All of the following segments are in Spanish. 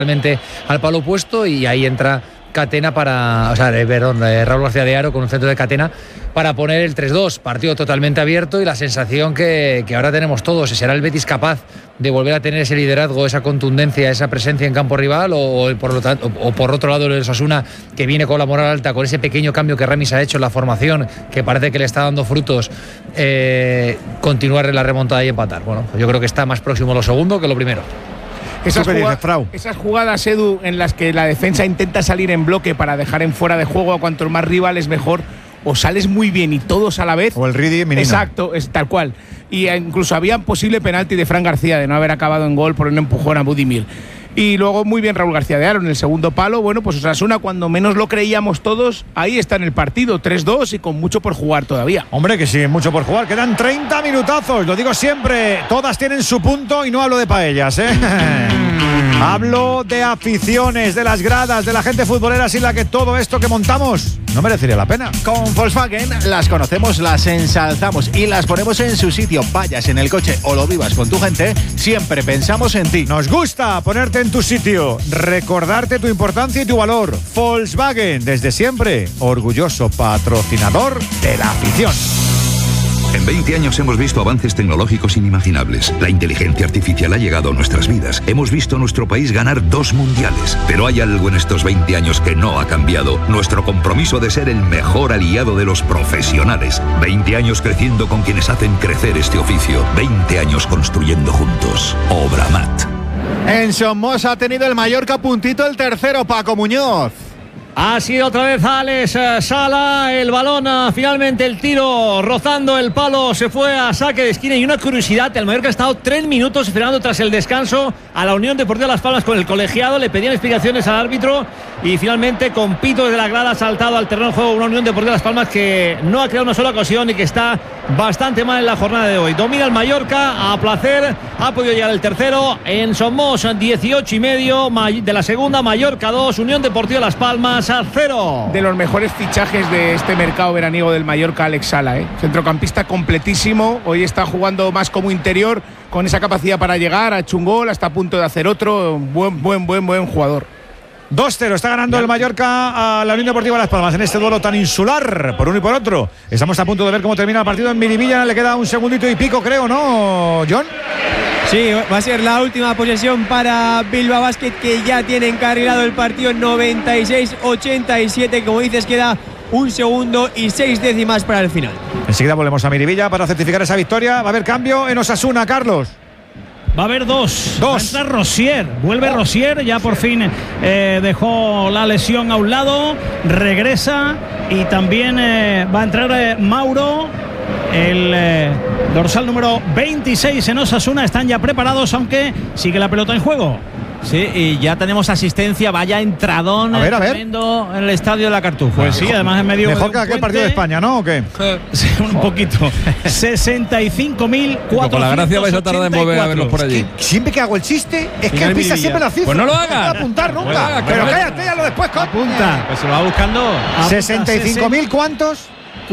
realmente al palo opuesto y ahí entra Catena Raúl García de Haro con un centro de Catena para poner el 3-2, partido totalmente abierto y la sensación que ahora tenemos todos, ¿será el Betis capaz de volver a tener ese liderazgo, esa contundencia, esa presencia en campo rival o por otro lado el Osasuna, que viene con la moral alta, con ese pequeño cambio que Ramis ha hecho en la formación, que parece que le está dando frutos, continuar en la remontada y empatar? Bueno, pues yo creo que está más próximo lo segundo que lo primero. Esas jugadas, Edu, en las que la defensa intenta salir en bloque para dejar en fuera de juego a cuantos más rivales mejor, o sales muy bien y todos a la vez. O el Ridi menino. Exacto, es tal cual. Y incluso había un posible penalti de Fran García de no haber acabado en gol por un empujón a Budimir. Y luego muy bien Raúl García de Haro en el segundo palo. Bueno, pues Osasuna, cuando menos lo creíamos todos, ahí está en el partido, 3-2 y con mucho por jugar todavía. Hombre, que sí, mucho por jugar. Quedan 30 minutazos, lo digo siempre. Todas tienen su punto y no hablo de paellas, ¿eh? Hablo de aficiones, de las gradas, de la gente futbolera sin la que todo esto que montamos no merecería la pena. Con Volkswagen las conocemos, las ensalzamos y las ponemos en su sitio. Vayas en el coche o lo vivas con tu gente, siempre pensamos en ti. Nos gusta ponerte en tu sitio, recordarte tu importancia y tu valor. Volkswagen, desde siempre, orgulloso patrocinador de la afición. En 20 años hemos visto avances tecnológicos inimaginables. La inteligencia artificial ha llegado a nuestras vidas. Hemos visto a nuestro país ganar 2 mundiales. Pero hay algo en estos 20 años que no ha cambiado. Nuestro compromiso de ser el mejor aliado de los profesionales. 20 años creciendo con quienes hacen crecer este oficio. 20 años construyendo juntos. Obramat. En Somos ha tenido el Mallorca puntito el tercero, Paco Muñoz. Ha sido otra vez Alex Sala, el balón, finalmente el tiro rozando el palo, se fue a saque de esquina. Y una curiosidad, el Mallorca ha estado 3 minutos esperando tras el descanso a la Unión Deportiva Las Palmas con el colegiado, le pedían explicaciones al árbitro y finalmente con pito desde la grada ha saltado al terreno de juego una Unión Deportiva Las Palmas que no ha creado una sola ocasión y que está bastante mal en la jornada de hoy. Domina el Mallorca a placer, ha podido llegar el tercero en Somos, 18:30 de la segunda, Mallorca 2, Unión Deportiva Las Palmas a 0. De los mejores fichajes de este mercado veraniego del Mallorca, Alex Sala, centrocampista completísimo, hoy está jugando más como interior, con esa capacidad para llegar, ha hecho un gol, está a punto de hacer otro, buen jugador. 2-0, está ganando el Mallorca a la Unión Deportiva Las Palmas en este duelo tan insular, por uno y por otro. Estamos a punto de ver cómo termina el partido en Miribilla, le queda un segundito y pico, creo, ¿no, John? Sí, va a ser la última posesión para Bilbao Basket, que ya tiene encarrilado el partido 96-87. Como dices, queda un segundo y 6 décimas para el final. Enseguida volvemos a Miribilla para certificar esa victoria. Va a haber cambio en Osasuna, Carlos. Va a haber dos. Va a entrar Rosier. Vuelve Rosier. Ya por fin dejó la lesión a un lado. Regresa. Y también va a entrar Mauro. El dorsal número 26 en Osasuna. Están ya preparados, aunque sigue la pelota en juego. Sí, y ya tenemos asistencia, vaya entradón tremendo en el estadio de la Cartuja. Pues sí, además en medio mejor que aquel partido de España, ¿no? ¿O qué? Sí, un poquito. 65.484. Con la gracia vais a tardar en volver a verlos por allí. Es que siempre que hago el chiste, es que pisa siempre la cifra. Pues no lo hagas. No voy a apuntar nunca. Pero cállate, ya lo después. Apunta. Pues se lo va buscando. 65.000, ¿cuántos?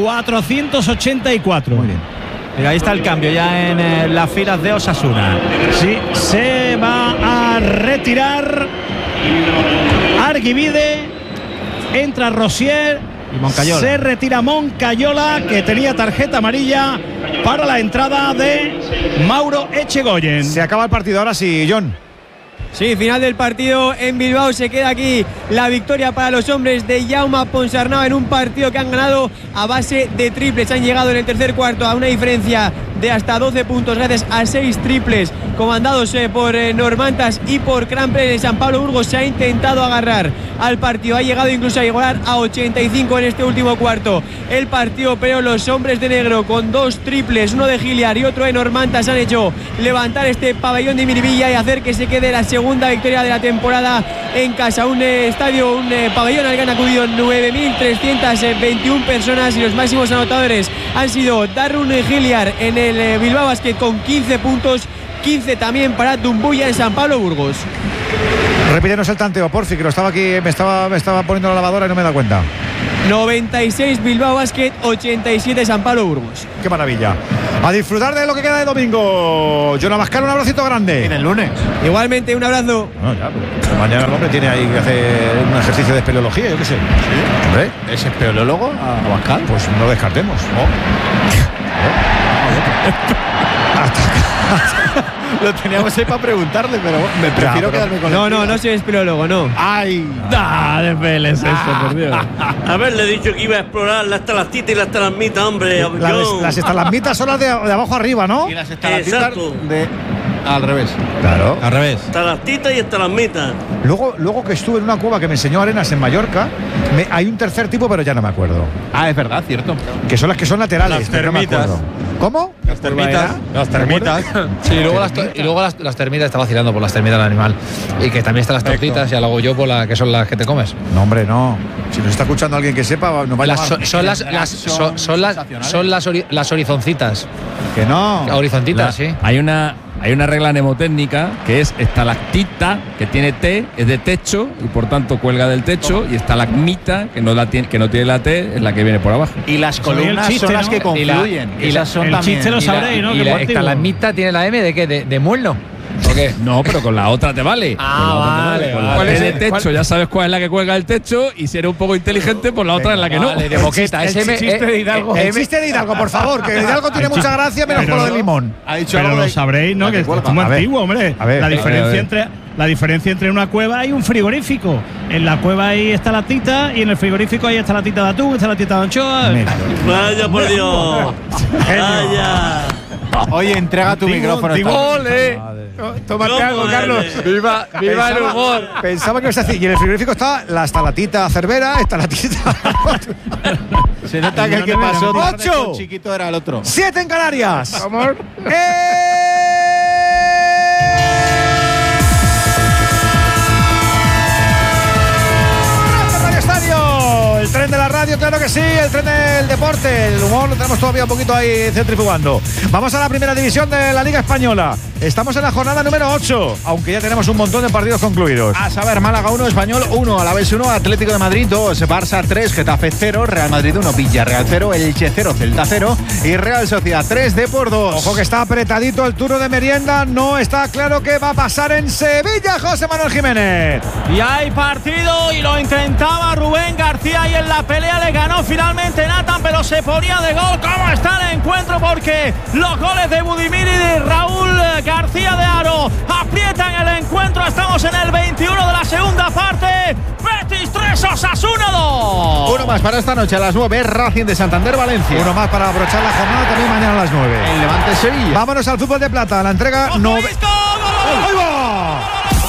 484. Muy bien. Mira, ahí está el cambio ya en las filas de Osasuna. Sí, se va a retirar Arguibide, entra Rosier y Moncayola. Se retira Moncayola, que tenía tarjeta amarilla para la entrada de Mauro Echegoyen. Se acaba el partido, ahora sí, John. Sí, final del partido en Bilbao. Se queda aquí la victoria para los hombres de Jaume Ponsarnau en un partido que han ganado a base de triples. Han llegado en el tercer cuarto a una diferencia de hasta 12 puntos gracias a 6 triples comandados por Normantas y por Crampler. En San Pablo Burgos se ha intentado agarrar al partido, ha llegado incluso a igualar a 85 en este último cuarto el partido, pero los hombres de negro con 2 triples, uno de Giliar y otro de Normantas, han hecho levantar este pabellón de Miribilla y hacer que se quede la segunda victoria de la temporada en casa. Un estadio, un pabellón al que han acudido 9.321 personas y los máximos anotadores han sido Darun Giliar en el Bilbao Basket con 15 puntos, 15 también para Dumbuya en San Pablo Burgos. Repítenos el tanteo, porfi, que lo estaba aquí, me estaba poniendo la lavadora y no me he dado cuenta. 96 Bilbao Basket, 87 San Pablo Burgos. Qué maravilla. A disfrutar de lo que queda de domingo. Jonah Mascar, un abracito grande. En el lunes. Igualmente, un abrazo. No, ya, pero mañana el hombre tiene ahí que hacer un ejercicio de espeleología, yo qué sé. ¿Sí? Hombre. ¿Es espeleólogo a Bascar? Pues no descartemos. Lo teníamos ahí para preguntarle, pero me prefiero quedarme con No soy espeleólogo, no. ¡Ay! Desveles eso, por Dios. Haberle dicho que iba a explorar la estalactita y la estalagmita, hombre. Las estalagmitas son las de abajo arriba, ¿no? Y las estalactitas Exacto. al revés. Claro. Al revés. Estalactita y estalagmita. Luego que estuve en una cueva que me enseñó Arenas en Mallorca, hay un tercer tipo, pero ya no me acuerdo. Ah, es verdad, cierto. Que son las que son laterales. Las pero no me termitas. acuerdo. ¿Cómo? Las termitas. Las termitas. Sí, y luego las termitas, está vacilando por las termitas del animal. Y que también están las tortitas, ya lo hago yo por que son las que te comes. No, hombre, no. Si nos está escuchando alguien que sepa, nos va a llamar. Son las horizoncitas. Que no. Horizontitas, sí. Hay una regla mnemotécnica que es estalactita, que tiene T, es de techo y por tanto cuelga del techo, y estalagmita, que no tiene la T, es la que viene por abajo. Y las columnas chiste, son las ¿no? que confluyen. Y esas son el también. chiste lo sabréis, ¿no? Y la estalagmita tiene la M de qué? ¿De muelo? ¿O qué? No, pero con la otra te vale. Vale. Con la T de techo, ya sabes cuál es la que cuelga el techo, y si eres un poco inteligente, pues la otra es la que no. Vale, de boqueta. El chiste de Hidalgo. El chiste de Hidalgo, por favor, que Hidalgo tiene mucha gracia, menos por lo del limón. Ha dicho Pero algo lo de- sabréis, ¿no? Que es muy antiguo, hombre. a ver, la diferencia a ver. La diferencia entre una cueva y un frigorífico. En la cueva ahí está la tita y en el frigorífico ahí está la tita de atún, está la tita de anchoa. Vaya por Dios. Vaya. Oye, entrega tu micrófono. ¡Ole! Tómate algo, ¿Cómo Carlos. eres? Viva el humor. Pensaba que ibas a decir. Y en el frigorífico está la latita Cervera, está la tita. Se nota que el que No, no, pasó no, no, tarde ¡Ocho! con chiquito era el otro. 7 en Canarias. Amor. Radio Estadio, el tren de la radio, claro que sí, el tren del deporte, el humor lo tenemos todavía un poquito ahí centrifugando. Vamos a la primera división de la Liga Española. Estamos en la jornada número 8, aunque ya tenemos un montón de partidos concluidos. A saber, Málaga 1, Español 1, Alavés 1, Atlético de Madrid 2, Barça 3, Getafe 0, Real Madrid 1, Villarreal 0, Elche 0, Celta 0 y Real Sociedad 3 de por 2. Ojo que está apretadito el turno de merienda, no está claro qué va a pasar en Sevilla, José Manuel Jiménez. Y hay partido y lo intentaba Rubén García y en la pelea le ganó finalmente Nathan, pero se ponía de gol. ¿Cómo está el encuentro? Porque los goles de Budimir y de Raúl García de Haro aprietan el encuentro. Estamos en el 21 de la segunda parte. Betis 3, Osasuna 2. Uno más para esta noche a las 9, Racing de Santander, Valencia. Uno más para abrochar la jornada, también mañana a las 9. El Levante Sevilla. Vámonos al fútbol de plata, la entrega no. ¡Ahí va!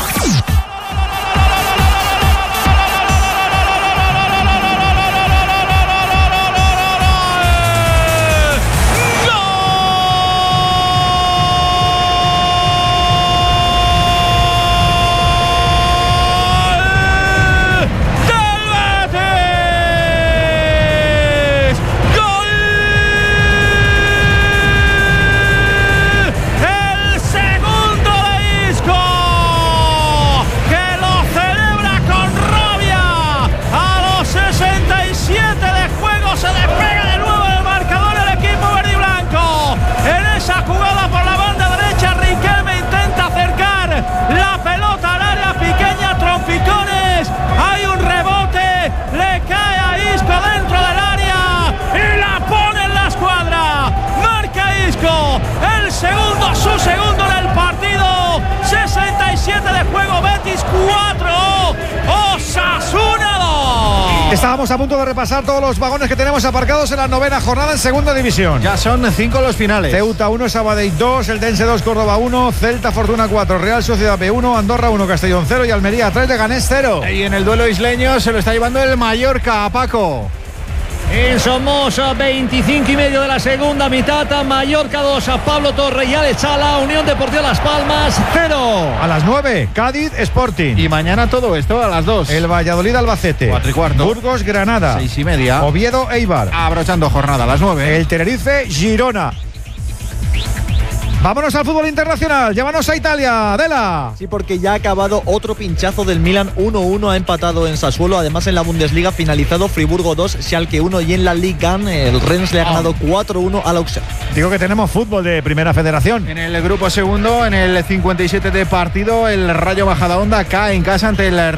Su segundo en el partido. 67 de juego. Betis 4, Osasuna 2. Estábamos a punto de repasar todos los vagones que tenemos aparcados en la novena jornada en segunda división. Ya son 5 los finales. Ceuta 1, Sabadell 2, Eldense 2, Córdoba 1, Celta Fortuna 4, Real Sociedad B1, Andorra 1, Castellón 0 y Almería 3, Leganés 0. Y en el duelo isleño se lo está llevando el Mallorca, a Paco. Y somos 25 y medio de la segunda mitad. Mallorca 2, Pablo Torre y Alex Sala. Unión Deportiva Las Palmas 0. A las 9, Cádiz Sporting. Y mañana todo esto a las 2. El Valladolid Albacete. 4:15. Burgos Granada. 6:30. Oviedo Eibar. Abrochando jornada a las 9. El Tenerife Girona. Vámonos al fútbol internacional, llévanos a Italia, Adela. Sí, porque ya ha acabado otro pinchazo del Milan, 1-1 ha empatado en Sassuolo. Además, en la Bundesliga finalizado Friburgo 2, Schalke 1, y en la Liga el Rennes le ha ganado 4-1 al Auxerre. Digo que tenemos fútbol de Primera Federación. En el grupo segundo, en el 57 de partido, el Rayo Majadahonda cae en casa ante el